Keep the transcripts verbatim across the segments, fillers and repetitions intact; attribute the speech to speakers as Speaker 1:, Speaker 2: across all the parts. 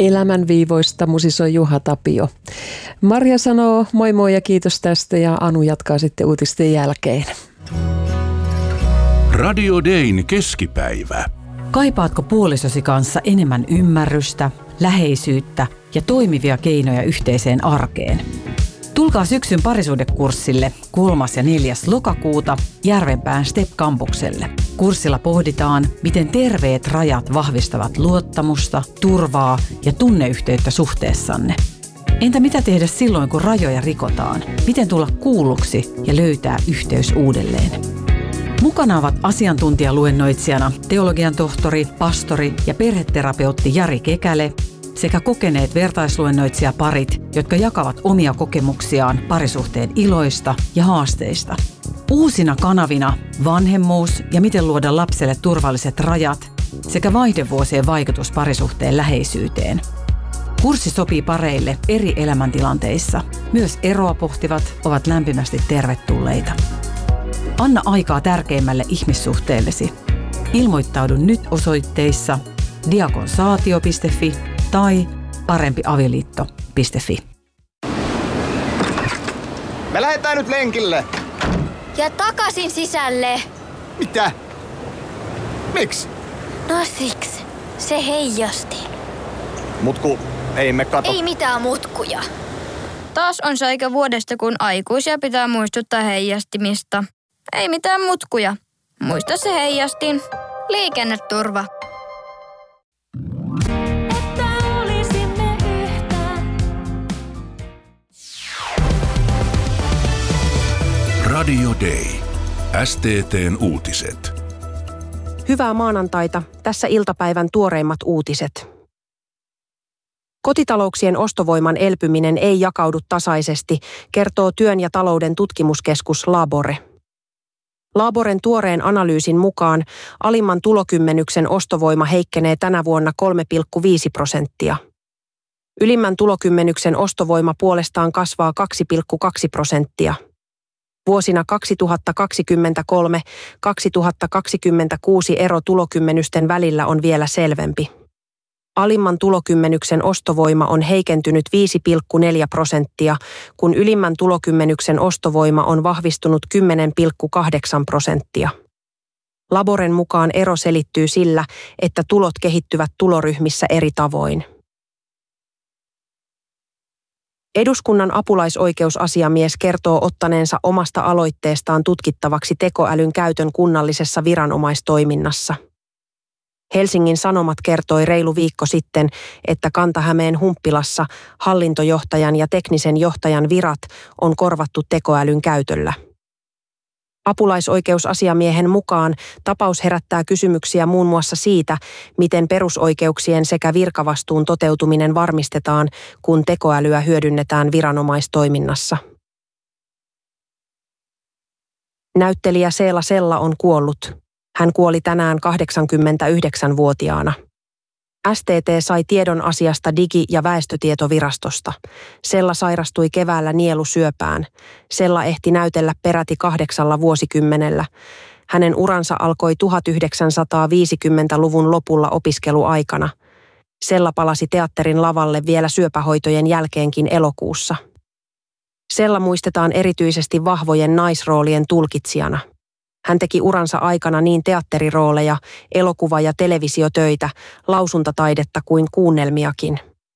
Speaker 1: Elämänviivoista musisoi Juha Tapio. Marja sanoo moi moi ja kiitos tästä ja Anu jatkaa sitten uutisten jälkeen.
Speaker 2: Radio Dayn keskipäivä.
Speaker 3: Kaipaatko puolisosi kanssa enemmän ymmärrystä, läheisyyttä ja toimivia keinoja yhteiseen arkeen? Tulkaa syksyn parisuhdekurssille kolmas ja neljäs lokakuuta Järvenpään Step-kampukselle. Kurssilla pohditaan, miten terveet rajat vahvistavat luottamusta, turvaa ja tunneyhteyttä suhteessanne. Entä mitä tehdä silloin, kun rajoja rikotaan? Miten tulla kuulluksi ja löytää yhteys uudelleen? Mukana ovat asiantuntijaluennoitsijana teologian tohtori, pastori ja perheterapeutti Jari Kekäle sekä kokeneet vertaisluennoitsijaparit, jotka jakavat omia kokemuksiaan parisuhteen iloista ja haasteista. Uusina kanavina vanhemmuus ja miten luoda lapselle turvalliset rajat sekä vaihdevuosien vaikutus parisuhteen läheisyyteen. Kurssi sopii pareille eri elämäntilanteissa. Myös eroa pohtivat ovat lämpimästi tervetulleita. Anna aikaa tärkeimmälle ihmissuhteellesi. Ilmoittaudu nyt osoitteissa diakonsaatio piste fi tai parempiavioliitto piste fi.
Speaker 4: Me lähdetään nyt lenkille.
Speaker 5: Ja takaisin sisälle.
Speaker 4: Mitä? Miksi?
Speaker 5: No siksi. Se heijasti.
Speaker 4: Mutku, ei me kato.
Speaker 5: Ei mitään mutkuja.
Speaker 6: Taas on se aika vuodesta, kun aikuisia pitää muistuttaa heijastimista. Ei mitään mutkuja. Muista se heijastin. Liikenneturva.
Speaker 2: Radio Day. S T T:n uutiset.
Speaker 7: Hyvää maanantaita. Tässä iltapäivän tuoreimmat uutiset. Kotitalouksien ostovoiman elpyminen ei jakaudu tasaisesti, kertoo työn ja talouden tutkimuskeskus Labore. Laboren tuoreen analyysin mukaan alimman tulokymmenyksen ostovoima heikkenee tänä vuonna kolme pilkku viisi prosenttia. Ylimmän tulokymmenyksen ostovoima puolestaan kasvaa kaksi pilkku kaksi prosenttia. Vuosina kaksituhattakaksikymmentäkolme kaksituhattakaksikymmentäkuusi ero tulokymmenysten välillä on vielä selvempi. Alimman tulokymmenyksen ostovoima on heikentynyt viisi pilkku neljä prosenttia, kun ylimmän tulokymmenyksen ostovoima on vahvistunut kymmenen pilkku kahdeksan prosenttia. Laboren mukaan ero selittyy sillä, että tulot kehittyvät tuloryhmissä eri tavoin. Eduskunnan apulaisoikeusasiamies kertoo ottaneensa omasta aloitteestaan tutkittavaksi tekoälyn käytön kunnallisessa viranomaistoiminnassa. Helsingin Sanomat kertoi reilu viikko sitten, että Kanta-Hämeen Humppilassa hallintojohtajan ja teknisen johtajan virat on korvattu tekoälyn käytöllä. Apulaisoikeusasiamiehen mukaan tapaus herättää kysymyksiä muun muassa siitä, miten perusoikeuksien sekä virkavastuun toteutuminen varmistetaan, kun tekoälyä hyödynnetään viranomaistoiminnassa. Näyttelijä Seela Sella on kuollut. Hän kuoli tänään kahdeksankymmentäyhdeksänvuotiaana. S T T sai tiedon asiasta Digi- ja väestötietovirastosta. Sella sairastui keväällä nielusyöpään. Sella ehti näytellä peräti kahdeksalla vuosikymmenellä. Hänen uransa alkoi tuhatyhdeksänsataaviisikymmentäluvun lopulla opiskeluaikana. Sella palasi teatterin lavalle vielä syöpähoitojen jälkeenkin elokuussa. Sella muistetaan erityisesti vahvojen naisroolien tulkitsijana. Hän teki uransa aikana niin teatterirooleja, elokuva- ja televisiotöitä, lausuntataidetta kuin kuunnelmiakin.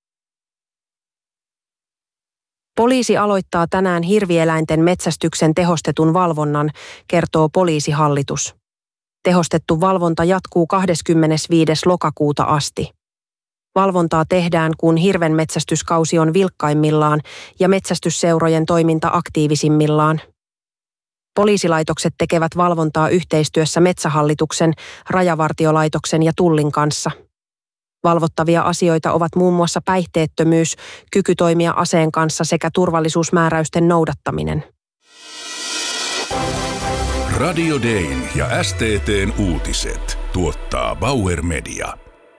Speaker 7: Poliisi aloittaa tänään hirvieläinten metsästyksen tehostetun valvonnan, kertoo poliisihallitus. Tehostettu valvonta jatkuu kahdeskymmenesviides lokakuuta asti. Valvontaa tehdään, kun hirvenmetsästyskausi on vilkkaimmillaan ja metsästysseurojen toiminta aktiivisimmillaan. Poliisilaitokset tekevät valvontaa yhteistyössä Metsähallituksen, Rajavartiolaitoksen ja Tullin kanssa. Valvottavia asioita ovat muun muassa päihteettömyys, kyky toimia aseen kanssa sekä turvallisuusmääräysten noudattaminen.
Speaker 2: Radio Dayn ja S T T:n uutiset tuottaa Bauer Media.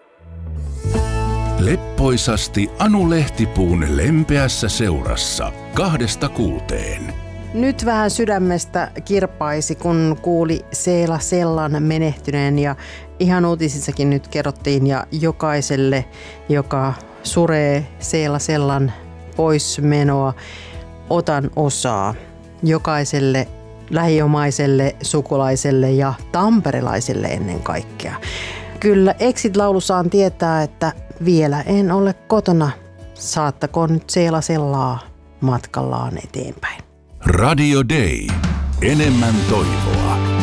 Speaker 2: Leppoisasti Anu Lehtipuun lempeässä seurassa kahdesta kuuteen.
Speaker 8: Nyt vähän sydämestä kirpaisi, kun kuuli Seela Sellan menehtyneen ja ihan uutisissakin nyt kerrottiin ja jokaiselle, joka suree Seela Sellan poismenoa. Otan osaa jokaiselle lähiomaiselle, sukulaiselle ja tamperelaiselle ennen kaikkea. Kyllä Exit-laulusaan tietää, että vielä en ole kotona. Saattakoon nyt Seela Sellaa matkallaan eteenpäin.
Speaker 2: Radio Day. Enemmän toivoa.